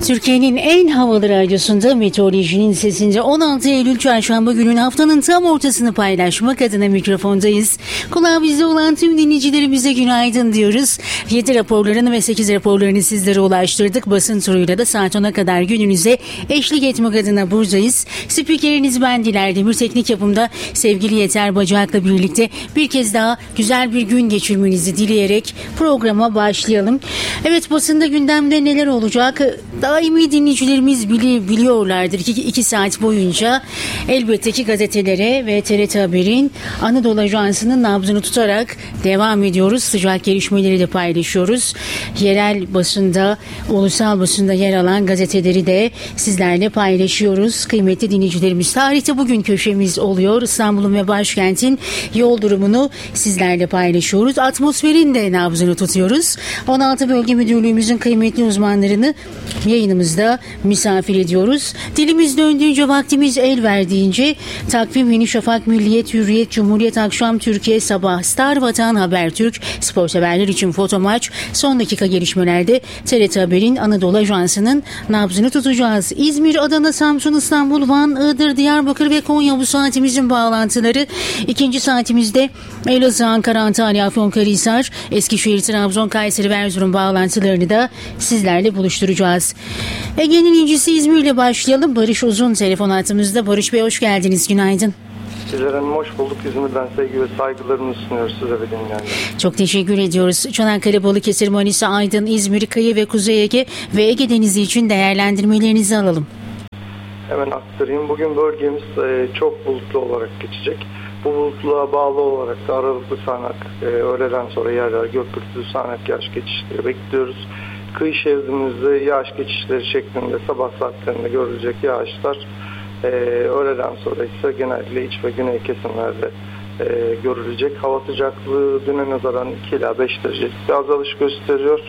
Türkiye'nin en havalı radyosunda meteorolojinin sesinde 16 Eylül Çarşamba günün haftanın tam ortasını paylaşmak adına mikrofondayız. Kulağı bizde olan tüm dinleyicilerimize günaydın diyoruz. 7 raporlarını ve 8 raporlarını sizlere ulaştırdık. Basın turuyla da saat 10'a kadar gününüze eşlik etmek adına buradayız. Spikeriniz ben Diler Demir. Teknik yapımda sevgili Yeter Bacak'la birlikte bir kez daha güzel bir gün geçirmenizi dileyerek programa başlayalım. Evet, basında gündemde neler olacak? Daimi dinleyicilerimiz biliyorlardır ki 2 saat boyunca elbette ki gazetelere ve TRT Haber'in Anadolu Ajansı'nın nabzını tutarak devam ediyoruz. Sıcak gelişmeleri de paylaşıyoruz. Yerel basında, ulusal basında yer alan gazeteleri de sizlerle paylaşıyoruz. Kıymetli dinleyicilerimiz, tarihte bugün köşemiz oluyor. İstanbul'un ve başkentin yol durumunu sizlerle paylaşıyoruz. Atmosferin de nabzını tutuyoruz. 16 Bölge Müdürlüğümüzün kıymetli uzmanlarını yayınımızda misafir ediyoruz. Dilimiz döndüğünce, vaktimiz el verdiğince Takvim, Yeni Şafak, Milliyet, Hürriyet, Cumhuriyet, Akşam, Türkiye, Sabah, Star, Vatan, Habertürk, spor severler için Foto Maç, son dakika gelişmelerde TRT Haber'in Anadolu Ajansı'nın nabzını tutacağız. İzmir, Adana, Samsun, İstanbul, Van, Iğdır, Diyarbakır ve Konya bu saatimizin bağlantıları. İkinci saatimizde Elazığ, Ankara, Antalya, Afyonkarahisar, Eskişehir, Trabzon, Kayseri ve Erzurum bağlantılarını da sizlerle buluşturacağız. Ege'nin incisi İzmir'le başlayalım. Barış Uzun telefon hattımızda. Barış Bey, hoş geldiniz. Günaydın. Sizlere hoş bulduk. İzmir'den sevgi ve saygılarımı sunuyoruz size ve dinleyenlere. Çok teşekkür ediyoruz. Çanakkale, Balıkesir, Manisa, Aydın, İzmir, Kıyı ve Kuzey Ege ve Ege Denizi için değerlendirmelerinizi alalım. Hemen aktarayım. Bugün bölgemiz çok bulutlu olarak geçecek. Bu bulutluğa bağlı olarak da aralıklı sağanak, öğleden sonra yerler gök gürültülü sağanak yağış geçişleri bekliyoruz. Kıyı şeridimizde yağış geçişleri şeklinde sabah saatlerinde görülecek yağışlar öğleden sonra ise genellikle iç ve güney kesimlerde görülecek. Hava sıcaklığı düne nazaran 2 ila 5 derecelik bir azalış gösteriyor.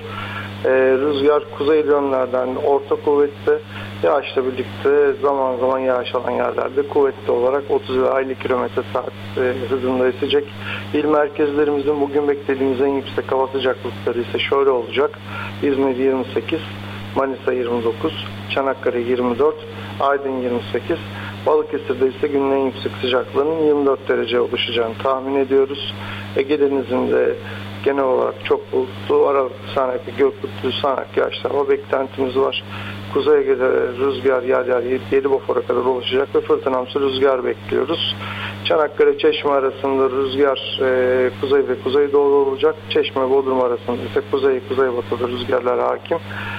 Rüzgar kuzey yönlerden orta kuvvette, yağışla birlikte zaman zaman yağış alan yerlerde kuvvetli olarak 30 ila 50 km/saat hızında esecek. İl merkezlerimizin bugün beklediğimiz en yüksek hava sıcaklıkları ise şöyle olacak: İzmir 28, Manisa 29, Çanakkale 24, Aydın 28, Balıkesir'de ise günün en yüksek sıcaklığının 24 derece oluşacağını tahmin ediyoruz. Ege Denizi'nde genel olarak çok bulutlu, aralıklı sağanak ve gök gürültülü sağanak yağışlar ama beklentimiz var. Kuzey Ege'de rüzgar yer yer 7 Bofor'a kadar oluşacak ve fırtınamsı rüzgar bekliyoruz. Çanakkale Çeşme arasında rüzgar kuzey ve kuzeydoğu olacak. Çeşme Bodrum arasında ise kuzeybatıda rüzgarlar hakim.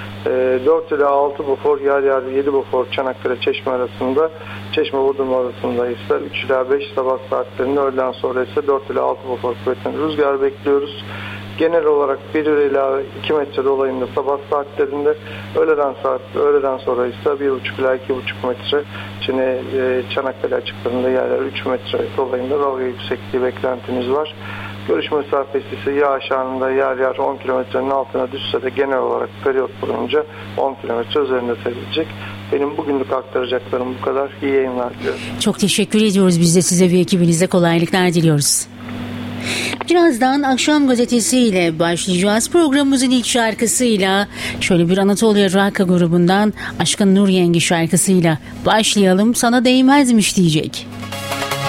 4 ila 6 Bofor, yer yer 7 Bofor Çanakkale Çeşme arasında, Çeşme Bodrum arasında ise 3 ila 5 sabah saatlerinde, öğleden sonra ise 4 ila 6 Bofor kuvvetli rüzgar bekliyoruz. Genel olarak 1 ila 2 metre dolayında sabah saatlerinde, öğleden sonra ise 1,5 ila 2,5 metre Çanakkale açıklarında yerler 3 metre dolayında dalga yüksekliği beklentimiz var. Görüş mesafesi ise yağış anında yer yer 10 kilometrenin altına düşse de genel olarak periyot boyunca 10 kilometre üzerinde sevilecek. Benim bugünlük aktaracaklarım bu kadar. İyi yayınlar diliyorum. Çok teşekkür ediyoruz. Biz de size ve ekibinize kolaylıklar diliyoruz. Birazdan Akşam Gazetesi ile başlayacağız. Programımızın ilk şarkısıyla şöyle bir Anatolia Raka grubundan Aşkın Nur Yengi şarkısıyla başlayalım. Sana değmezmiş diyecek.